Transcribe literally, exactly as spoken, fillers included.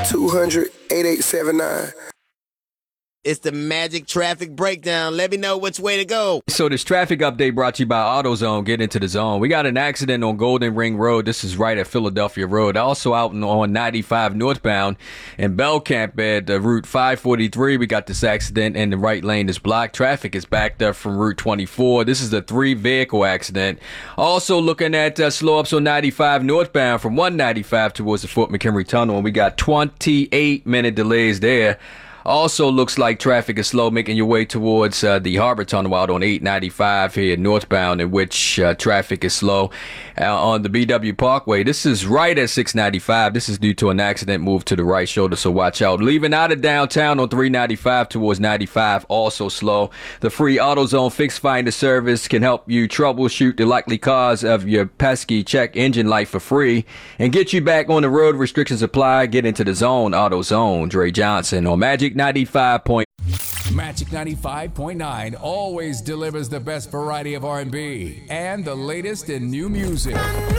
two hundred, eighty-eight seventy-nine. It's the Magic Traffic Breakdown. Let me know which way to go. So this traffic update brought to you by AutoZone. Get into the zone. We got an accident on Golden Ring Road. This is right at Philadelphia Road. Also out on ninety-five northbound in Belcamp at uh, Route five forty-three. We got this accident and the right lane is blocked. Traffic is backed up from Route twenty-four. This is a three-vehicle accident. Also looking at uh, slow-ups on ninety-five northbound from one ninety-five towards the Fort McHenry Tunnel. And we got twenty-eight minute delays there. Also looks like traffic is slow making your way towards uh, the Harbor Tunnel out on eight ninety-five here northbound, in which uh, traffic is slow uh, on the B W Parkway. This is right at six ninety-five. This is due to an accident move to the right shoulder, so watch out. Leaving out of downtown on three ninety-five towards ninety-five, also slow. The free AutoZone Fix Finder service can help you troubleshoot the likely cause of your pesky check engine light for free and get you back on the road. Restrictions apply. Get into the zone. AutoZone. Dre Johnson on Magic ninety-five point nine. Magic ninety-five point nine always delivers the best variety of R and B and the latest in new music.